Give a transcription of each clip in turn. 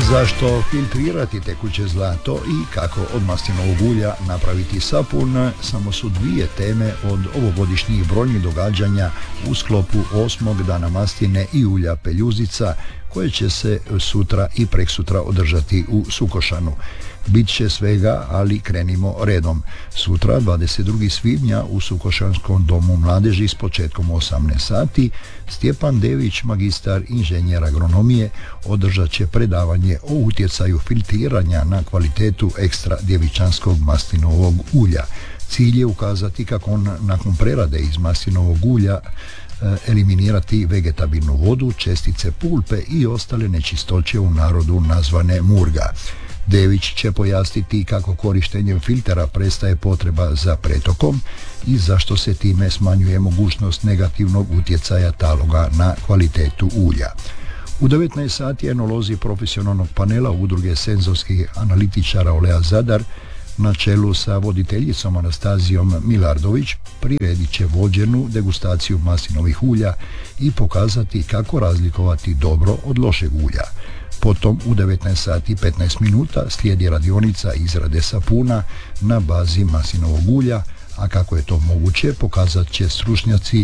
Zašto filtrirati tekuće zlato i kako od maslinovog ulja napraviti sapun samo su dvije teme od ovogodišnjih brojnih događanja u sklopu 8. dana masline i ulja Peljuzica koje će se sutra i preksutra održati u Sukošanu. Bit će svega, ali krenimo redom. Sutra, 22. svibnja, u Sukošanskom domu mladeži s početkom 18 sati, Stjepan Dević, magistar inženjer agronomije, održat će predavanje o utjecaju filtriranja na kvalitetu ekstra djevičanskog maslinovog ulja. Cilj je ukazati kako on nakon prerade iz maslinovog ulja eliminirati vegetabilnu vodu, čestice pulpe i ostale nečistoće u narodu nazvane murga. Dević će pojasniti kako korištenjem filtera prestaje potreba za pretokom i zašto se time smanjuje mogućnost negativnog utjecaja taloga na kvalitetu ulja. U 19 sati enolozi profesionalnog panela udruge senzorskih analitičara Olea Zadar na čelu sa voditeljicom Anastazijom Milardović priredit će vođenu degustaciju maslinovih ulja i pokazati kako razlikovati dobro od lošeg ulja. Potom u 19 sati 15 minuta slijedi radionica izrade sapuna na bazi maslinovog ulja, a kako je to moguće pokazat će stručnjaci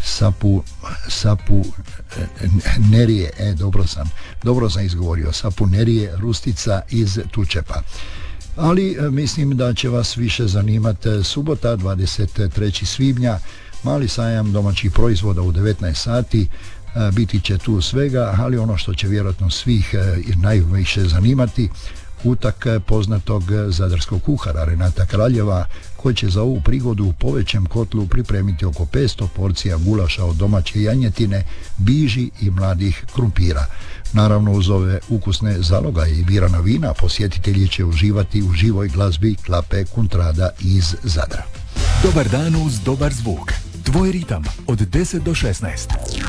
sapunerije, dobro sam izgovorio, sapunerije Rustica iz Tučepa. Ali mislim da će vas više zanimati subota 23. svibnja, mali sajam domaćih proizvoda u 19 sati. Biti će tu svega, ali ono što će vjerojatno svih najviše zanimati, kutak poznatog zadarskog kuhara Renata Kraljeva, koji će za ovu prigodu u povećem kotlu pripremiti oko 500 porcija gulaša od domaće janjetine, biži i mladih krumpira. Naravno, uz ove ukusne zalogaje i birana vina posjetitelji će uživati u živoj glazbi Klape Kuntrada iz Zadra. Dobar dan uz dobar zvuk. Tvoj ritam od 10 do 16.